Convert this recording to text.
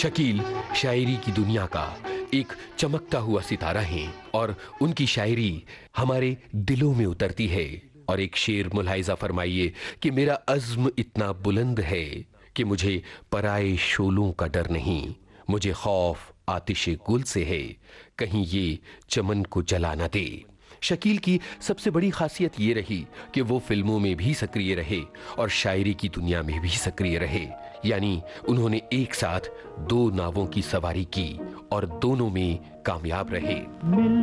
शकील शायरी की दुनिया का एक चमकता हुआ सितारा हैं और उनकी शायरी हमारे दिलों में उतरती है। और एक शेर मुलाहिजा फरमाइए कि मेरा अज़्म इतना बुलंद है कि मुझे पराए शोलों का डर नहीं, मुझे खौफ आतिशे गुल से है, कहीं ये चमन को जला ना दे। शकील की सबसे बड़ी खासियत ये रही कि वो फिल्मों में भी सक्रिय रहे और शायरी की दुनिया में भी सक्रिय रहे। यानी उन्होंने एक साथ दो नावों की सवारी की और दोनों में कामयाब रहे।